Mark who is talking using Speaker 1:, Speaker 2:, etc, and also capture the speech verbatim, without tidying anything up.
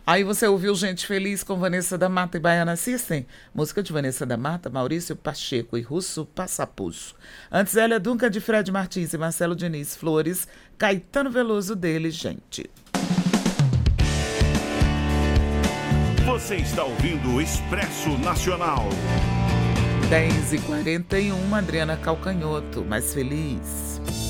Speaker 1: Aí você ouviu Gente Feliz com Vanessa da Mata e Baiana System? Música de Vanessa da Mata, Maurício Pacheco e Russo Passapuço. Antes Elia Duncan de Fred Martins e Marcelo Diniz Flores, Caetano Veloso dele, gente.
Speaker 2: Você está ouvindo o Expresso Nacional.
Speaker 1: dez e quarenta e um, Adriana Calcanhoto, mais feliz.